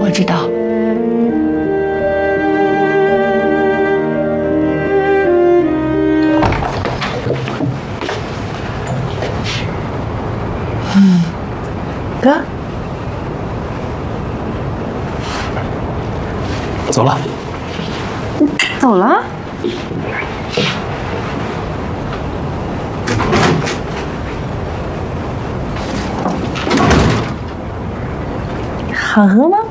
么知道？哥， 走了。 走了？好喝吗？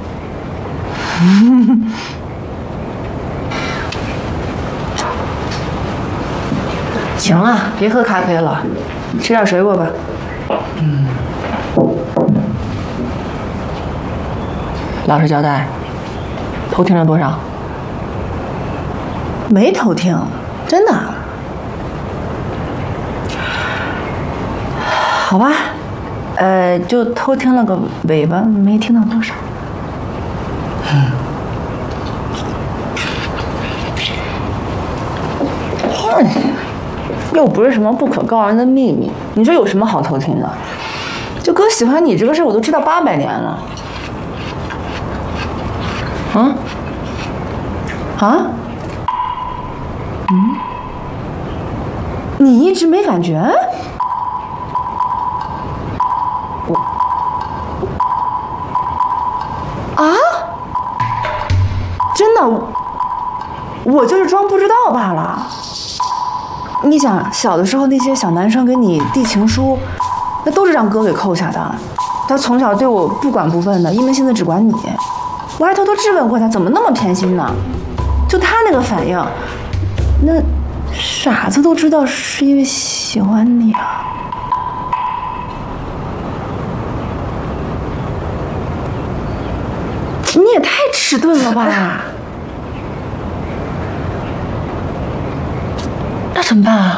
行了，别喝咖啡了，吃点水果吧。老实交代，偷听了多少？ 没偷听，真的。好吧，就偷听了个尾巴，没听到多少。又不是什么不可告人的秘密，你说有什么好偷听的？就哥喜欢你这个事，我都知道800年了。你一直没感觉？真的，我就是装不知道罢了。你想，小的时候那些小男生给你递情书，那都是让哥给扣下的。他从小对我不管不问的，一门心思只管你。我还偷偷质问过他，怎么那么偏心呢？就他那个反应，那傻子都知道是因为喜欢你啊。你也太迟钝了吧！ 那怎么办啊？